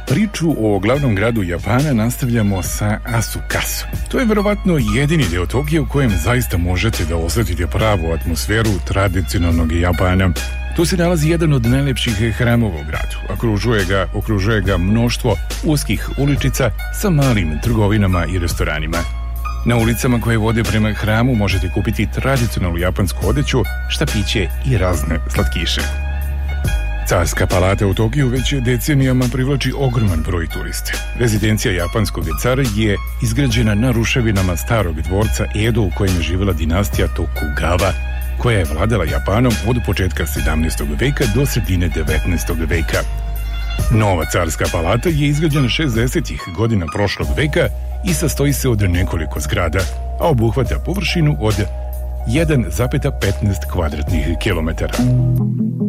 Priču o glavnom gradu Japana nastavljamo sa Asukasom. To je verovatno jedini deo Tokija u kojem zaista možete da osetite pravu atmosferu tradicionalnog Japana. Tu se nalazi jedan od najlepših hramova u gradu. Okružuje ga mnoštvo uskih uličica sa malim trgovinama i restoranima. Na ulicama koje vode prema hramu možete kupiti tradicionalnu japansku odeću, štapiće i razne slatkiše. Carska palata u Tokiju već decenijama privlači ogroman broj turiste. Rezidencija japanskog cara je izgrađena na ruševinama starog dvorca Edo u kojem je živjela dinastija Tokugawa, koja je vladala Japanom od početka 17. veka do sredine 19. veka. Nova carska palata je izgrađena 60. godina prošlog veka i sastoji se od nekoliko zgrada, a obuhvata površinu od 1,15 kvadratnih kilometara.